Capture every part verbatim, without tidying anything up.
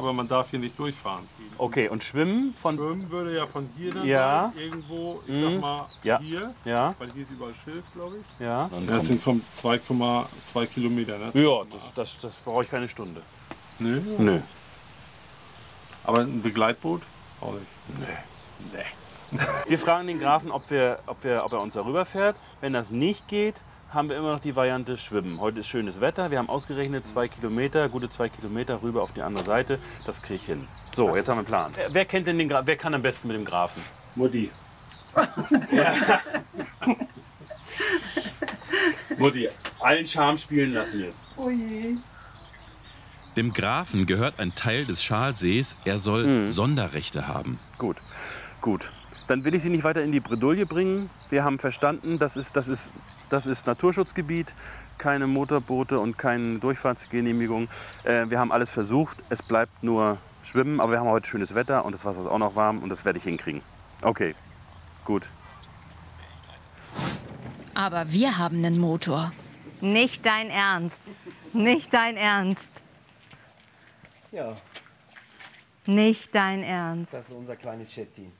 aber man darf hier nicht durchfahren. Okay, und Schwimmen von... Schwimmen würde ja von hier dann Ja. sein, irgendwo, ich Mhm. sag mal, Ja. hier, Ja, weil hier ist überall Schilf, glaube ich. ja. Das sind kommt zwei Komma zwei Kilometer, ne? Ja, das, das, das brauche ich keine Stunde. Nö. Nö. Aber ein Begleitboot? Auch nicht. Nee. Nee. Wir fragen den Grafen, ob, wir, ob, wir, ob er uns darüber fährt. Wenn das nicht geht, haben wir immer noch die Variante Schwimmen. Heute ist schönes Wetter. Wir haben ausgerechnet zwei Kilometer, gute zwei Kilometer rüber auf die andere Seite. Das kriege ich hin. So, jetzt haben wir einen Plan. Wer, wer kennt denn den Grafen? Wer kann am besten mit dem Grafen? Mutti. Ja. Mutti, allen Charme spielen lassen jetzt. Oh je. Dem Grafen gehört ein Teil des Schalsees. Er soll Mhm. Sonderrechte haben. Gut, gut. Dann will ich Sie nicht weiter in die Bredouille bringen. Wir haben verstanden, das ist, das ist, das ist Naturschutzgebiet, keine Motorboote und keine Durchfahrtsgenehmigung. Äh, wir haben alles versucht. Es bleibt nur Schwimmen, aber wir haben heute schönes Wetter und das Wasser ist auch noch warm und das werde ich hinkriegen. Okay, gut. Aber wir haben einen Motor. Nicht dein Ernst. Nicht dein Ernst. Ja, Nicht dein Ernst. das ist unser kleines Schätzchen.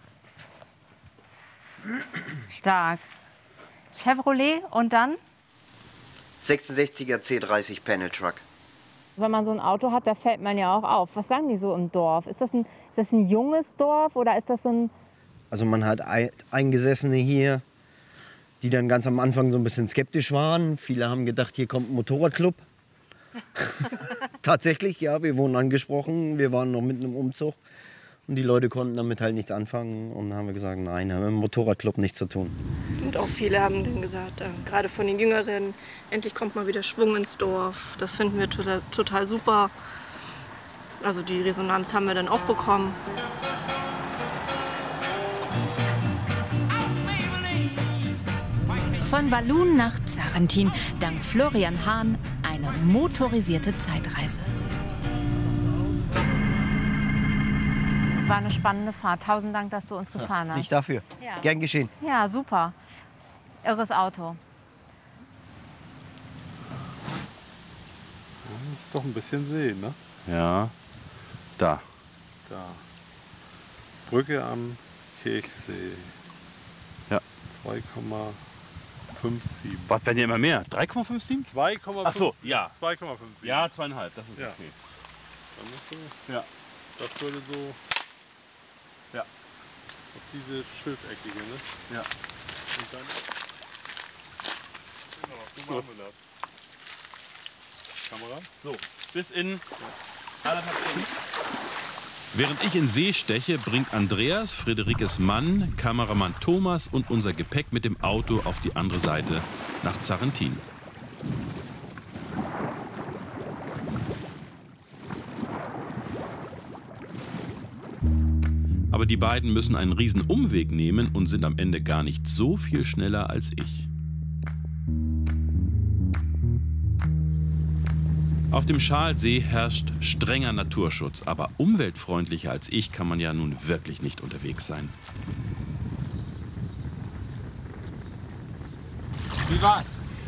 Stark. Chevrolet und dann? sechsundsechziger C dreißig Panel Truck. Wenn man so ein Auto hat, da fällt man ja auch auf. Was sagen die so im Dorf? Ist das ein, ist das ein junges Dorf oder ist das so ein... Also man hat Ei- Eingesessene hier, die dann ganz am Anfang so ein bisschen skeptisch waren. Viele haben gedacht, hier kommt ein Motorradclub. Tatsächlich, ja, wir wurden angesprochen. Wir waren noch mitten im Umzug. Und die Leute konnten damit halt nichts anfangen. Und dann haben wir gesagt, nein, haben wir mit dem Motorradclub nichts zu tun. Und auch viele haben dann gesagt, äh, gerade von den Jüngeren, endlich kommt mal wieder Schwung ins Dorf. Das finden wir total, total super. Also die Resonanz haben wir dann auch bekommen. Von Walloon nach Zarrentin, dank Florian Hahn, eine motorisierte Zeitreise. War eine spannende Fahrt. Tausend Dank, dass du uns gefahren hast. Nicht dafür. Ja. Gern geschehen. Ja, super. Irres Auto. Ist doch ein bisschen See, ne? Ja, da. Da. Brücke am Kirchsee. Ja. zwei Komma fünfundsiebzig. Was werden ja immer mehr? drei Komma fünfundsiebzig? zwei Komma fünf. Ach so, ja. zwei Komma fünfundsiebzig. Ja, zweieinhalb, das ist Ja. okay. Dann musst du, Ja. das würde so. Ja. Auf diese schilfeckige, ne? Ja. Und dann. Genau, so machen wir das. Kamera? So, bis in anderthalb Stunden. Während ich in See steche, bringt Andreas, Friederikes Mann, Kameramann Thomas und unser Gepäck mit dem Auto auf die andere Seite nach Zarrentin. Aber die beiden müssen einen riesen Umweg nehmen und sind am Ende gar nicht so viel schneller als ich. Auf dem Schalsee herrscht strenger Naturschutz, aber umweltfreundlicher als ich kann man ja nun wirklich nicht unterwegs sein. Wie war's?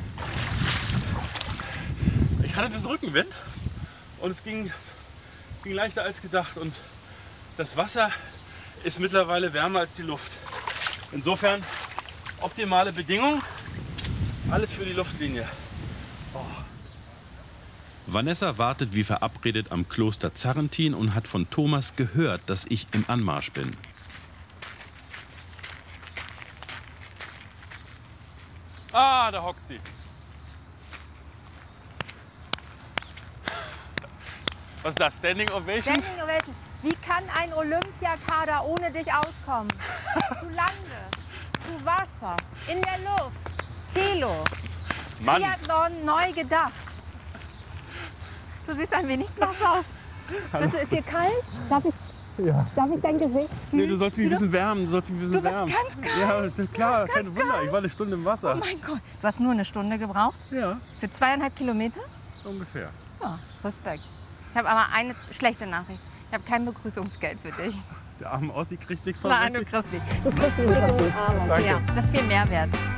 Ich hatte diesen Rückenwind und es ging, ging leichter als gedacht und das Wasser ist mittlerweile wärmer als die Luft. Insofern optimale Bedingungen, alles für die Luftlinie. Oh. Vanessa wartet wie verabredet am Kloster Zarrentin und hat von Thomas gehört, dass ich im Anmarsch bin. Ah, da hockt sie. Was ist das? Standing Ovation? Standing Ovation. Wie kann ein Olympiakader ohne dich auskommen? Zu Lande, zu Wasser, in der Luft. Thelo, Mann. Triathlon neu gedacht. Du siehst ein wenig nass aus. Bist du, ist dir kalt? Darf ich, ja. darf ich dein Gesicht fühlen? Nee, du sollst mich ein bisschen wärmen. Du sollst mich ein bisschen Du bist wärmen. ganz kalt. Ja, klar, Du bist kein ganz Wunder. kalt. Ich war eine Stunde im Wasser. Oh mein Gott. Du hast nur eine Stunde gebraucht? Ja, Für zweieinhalb Kilometer? ungefähr. Ja, Respekt. Ich habe aber eine schlechte Nachricht. Ich habe kein Begrüßungsgeld für dich. Der arme Ossi kriegt nichts von Nein, du kriegst nicht. Du kriegst einen dicken Arm. Ja, das ist viel Mehrwert.